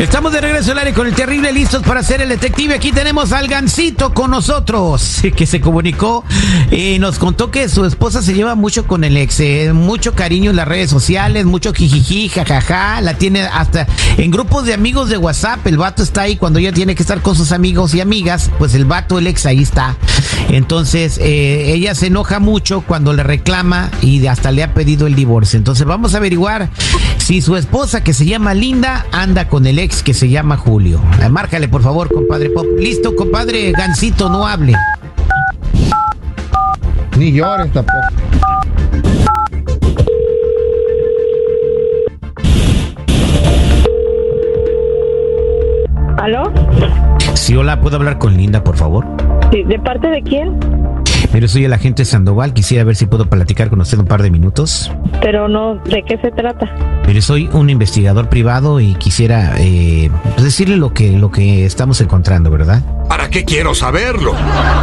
Estamos de regreso al aire con el terrible, listos para hacer el detective. Aquí tenemos al Gansito con nosotros, que se comunicó y nos contó que su esposa se lleva mucho con el ex, mucho cariño en las redes sociales, mucho jijiji, jajaja, la tiene hasta en grupos de amigos de WhatsApp. El vato está ahí cuando ella tiene que estar con sus amigos y amigas, pues el vato, el ex, ahí está. Entonces ella se enoja mucho cuando le reclama y hasta le ha pedido el divorcio. Entonces vamos a averiguar si su esposa, que se llama Linda, anda con el ex que se llama Julio. Márcale, por favor, compadre Pop. Listo, compadre Gansito, no hable. Ni llores tampoco. ¿Aló? Sí, hola, ¿puedo hablar con Linda, por favor? Sí, ¿de parte de quién? Mire, soy el agente Sandoval, quisiera ver si puedo platicar con usted un par de minutos. Pero no, ¿de qué se trata? Mire, soy un investigador privado y quisiera decirle lo que estamos encontrando, ¿verdad? ¿Para qué quiero saberlo?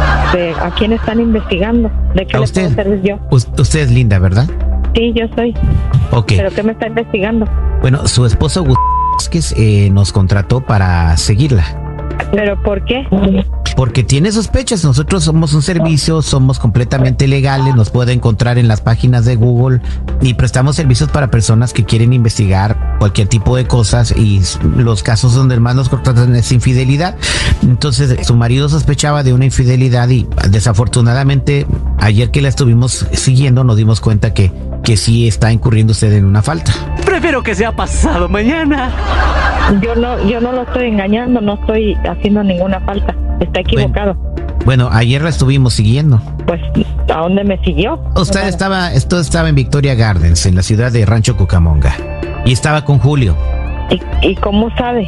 ¿A quién están investigando? ¿De qué A le usted. puedo servir yo? Usted es Linda, ¿verdad? Sí, yo soy. Ok. ¿Pero qué me está investigando? Bueno, su esposo Vázquez nos contrató para seguirla. ¿Pero por qué? Porque tiene sospechas. Nosotros somos un servicio, somos completamente legales, nos puede encontrar en las páginas de Google y prestamos servicios para personas que quieren investigar cualquier tipo de cosas, y los casos donde más nos contratan es infidelidad. Entonces su marido sospechaba de una infidelidad y desafortunadamente ayer que la estuvimos siguiendo nos dimos cuenta que sí está incurriendo usted en una falta. Prefiero que sea pasado mañana. Yo no lo estoy engañando, no estoy haciendo ninguna falta. Está equivocado. Bueno, ayer la estuvimos siguiendo. Pues, ¿a dónde me siguió? Esto estaba en Victoria Gardens, en la ciudad de Rancho Cucamonga. Y estaba con Julio. ¿Y cómo sabe?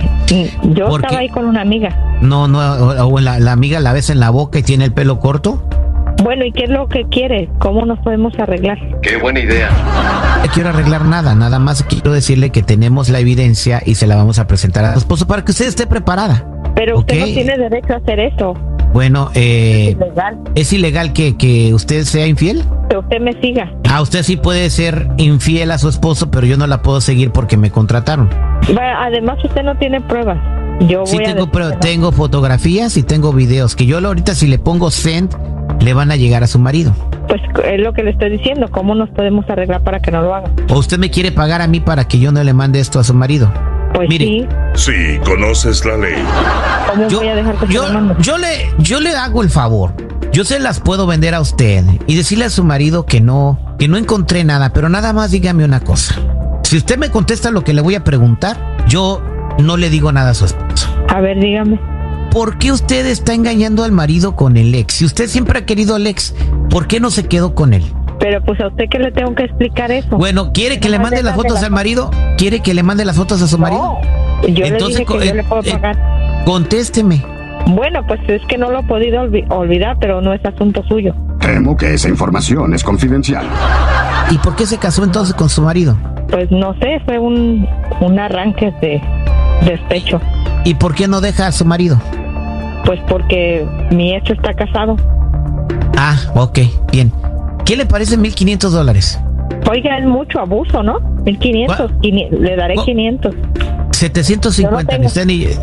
Yo estaba ahí con una amiga. No, o la amiga la ves en la boca y tiene el pelo corto. Bueno, ¿y qué es lo que quiere? ¿Cómo nos podemos arreglar? ¡Qué buena idea! No quiero arreglar nada más quiero decirle que tenemos la evidencia y se la vamos a presentar a su esposo para que usted esté preparada. Pero usted no tiene derecho a hacer eso. Bueno, es ilegal. ¿Es ilegal que usted sea infiel? Que usted me siga. Usted sí puede ser infiel a su esposo, pero yo no la puedo seguir porque me contrataron. Además, usted no tiene pruebas. Yo sí voy tengo fotografías y tengo videos que yo ahorita si le pongo send le van a llegar a su marido. Pues es lo que le estoy diciendo. ¿Cómo nos podemos arreglar para que no lo haga? ¿O usted me quiere pagar a mí para que yo no le mande esto a su marido? Pues mire, sí. Sí, conoces la ley. ¿Cómo voy a dejar que se lo mande? Yo le hago el favor. Yo se las puedo vender a usted y decirle a su marido que no encontré nada, pero nada más dígame una cosa. Si usted me contesta lo que le voy a preguntar, yo no le digo nada a su esposo. A ver, dígame. ¿Por qué usted está engañando al marido con el ex? Si usted siempre ha querido al ex, ¿por qué no se quedó con él? Pero pues a usted que le tengo que explicar eso. Bueno, ¿quiere que le mande las fotos al marido? ¿Quiere que le mande las fotos a su marido? Yo entonces, le dije que yo le puedo pagar. Contésteme. Bueno, pues es que no lo he podido olvidar, pero no es asunto suyo. Temo que esa información es confidencial. ¿Y por qué se casó entonces con su marido? Pues no sé, fue un arranque de despecho. ¿Y por qué no deja a su marido? Pues porque mi ex está casado. Ah, ok, bien. ¿Qué le parece $1,500? Oiga, es mucho abuso, ¿no? 1,500, le daré 500. 750, no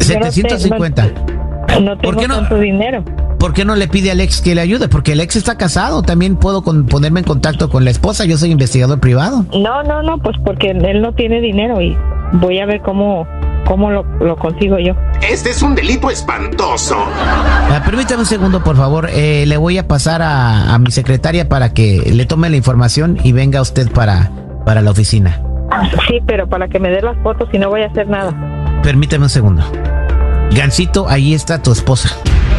750. No tengo tanto dinero. ¿Por qué no le pide al ex que le ayude? Porque el ex está casado, también puedo ponerme en contacto con la esposa, yo soy investigador privado. No, pues porque él no tiene dinero y voy a ver cómo lo consigo yo. Este es un delito espantoso. Permítame un segundo, por favor. Le voy a pasar a mi secretaria para que le tome la información y venga usted para la oficina. Sí, pero para que me dé las fotos y no voy a hacer nada. Permítame un segundo. Gansito, ahí está tu esposa.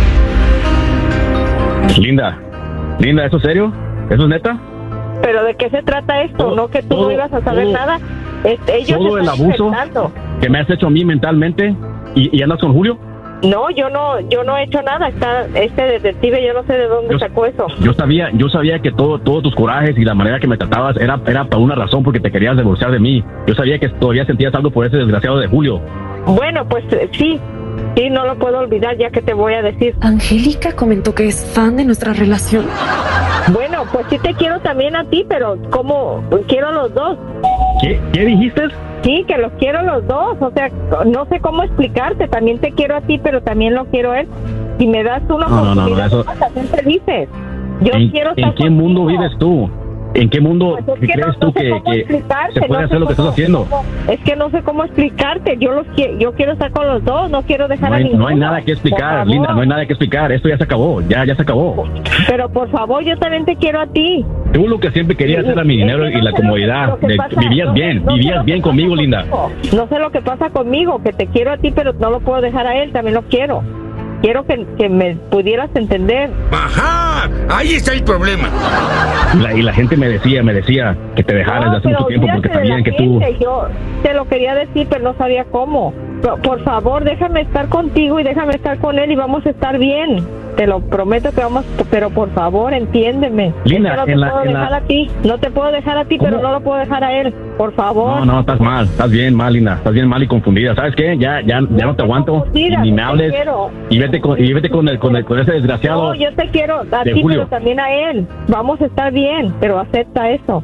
Linda, ¿eso es serio? ¿Eso es neta? ¿Pero de qué se trata esto? ¿No que tú no ibas a saber nada? Ellos todo el abuso inventando. Que me has hecho a mí mentalmente y andas con Julio. No, yo no he hecho nada. Está este detective, yo no sé de dónde sacó eso. Yo sabía que todos tus corajes y la manera que me tratabas era por una razón, porque te querías divorciar de mí. Yo sabía que todavía sentías algo por ese desgraciado de Julio. Bueno, pues sí, Sí, no lo puedo olvidar, ya que te voy a decir. Angélica comentó que es fan de nuestra relación. Bueno, pues sí te quiero también a ti, pero ¿cómo? Quiero a los dos. ¿Qué dijiste? Sí, que los quiero los dos. O sea, no sé cómo explicarte. También te quiero a ti, pero también lo quiero a él. Si me das una oportunidad, eso... también te dices. Yo quiero estar ¿En qué contigo. mundo vives tú? ¿En qué mundo Pues es que crees no tú sé que cómo explicarte, se puede no hacer sé lo que estás cómo- haciendo? Es que no sé cómo explicarte. Yo quiero estar con los dos. No quiero dejar No a hay, ninguno. no hay nada que Por explicar, favor. Linda, no hay nada que explicar. Esto ya se acabó, ya se acabó. Pero por favor, yo también te quiero a ti. Tú lo que siempre querías era mi dinero Es que y la no sé comodidad. lo que pasa, Vivías no sé- bien, no sé vivías lo bien que conmigo, pasa Linda. No sé lo que pasa conmigo, que te quiero a ti, pero no lo puedo dejar a él, también lo quiero. Quiero que me pudieras entender. Ajá, ahí está el problema. Y la gente me decía que te dejaras No, de hace pero mucho tiempo porque olvídate de sabían la que tú... gente. Yo te lo quería decir, pero no sabía cómo. Por favor, déjame estar contigo y déjame estar con él y vamos a estar bien. Te lo prometo que vamos, pero por favor, entiéndeme. Linda, Es que no te puedo dejar a ti. No te puedo dejar a ti, ¿Cómo? pero no lo puedo dejar a él. Por favor. No, estás mal, estás bien mal, Linda, estás bien mal y confundida. ¿Sabes qué? Ya no te aguanto y confundida, ni no me te hables quiero. y vete con ese desgraciado. No, yo te quiero a de ti, Julio. pero también a él. Vamos a estar bien, pero acepta eso.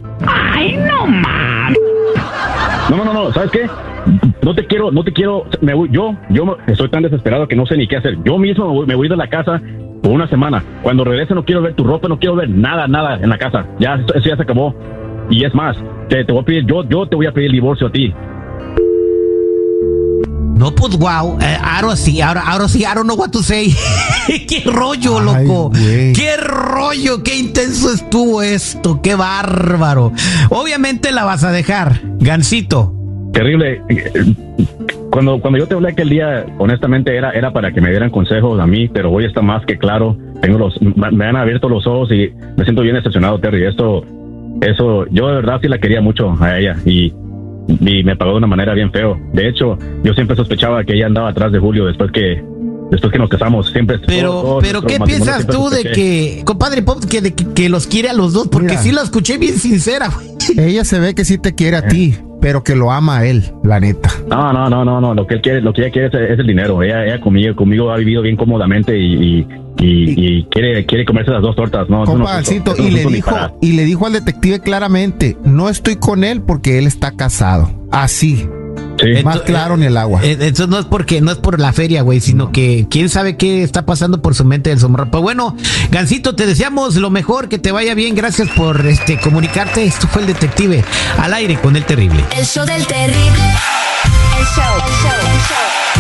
No, ¿sabes qué? No te quiero, yo estoy tan desesperado que no sé ni qué hacer. Yo mismo me voy de la casa por una semana. Cuando regrese no quiero ver tu ropa, no quiero ver nada en la casa. Ya, eso ya se acabó. Y es más, te voy a pedir, yo te voy a pedir el divorcio a ti. No, pues wow, ahora sí, I don't know what to say. Qué rollo, loco. Ay, güey. Qué rollo, qué intenso estuvo esto, qué bárbaro. Obviamente la vas a dejar, Gansito. Terrible. Cuando yo te hablé aquel día, honestamente era para que me dieran consejos a mí, pero hoy está más que claro. Me han abierto los ojos y me siento bien decepcionado, Terry. Eso, yo de verdad sí la quería mucho a ella y me pagó de una manera bien feo. De hecho, yo siempre sospechaba que ella andaba atrás de Julio después que nos casamos. Siempre. Pero ¿qué piensas tú de que, compadre Pop, que los quiere a los dos? Porque Mira. sí lo escuché bien sincera, güey. Ella se ve que sí te quiere a ti, pero que lo ama a él, la neta. No. Lo que ella quiere es el dinero. Ella conmigo ha vivido bien cómodamente y quiere comerse las dos tortas. No, eso no Compa es justo. Gansito, Eso no es justo ni para- y le dijo al detective claramente, no estoy con él porque él está casado. Así, Sí. más claro ni el agua. Eso no es por la feria, güey, sino que quién sabe qué está pasando por su mente del sombrero. Pero bueno, Gansito, te deseamos lo mejor, que te vaya bien. Gracias por comunicarte. Esto fue el detective al aire con el terrible. El show del terrible. El show.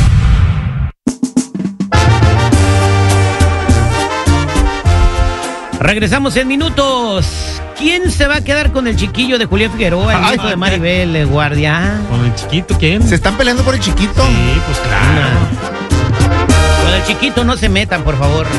Regresamos en minutos. ¿Quién se va a quedar con el chiquillo de Julián Figueroa, el hijo de Maribel Guardia? ¿Con el chiquito quién? ¿Se están peleando por el chiquito? Sí, pues claro. Con el chiquito no se metan, por favor.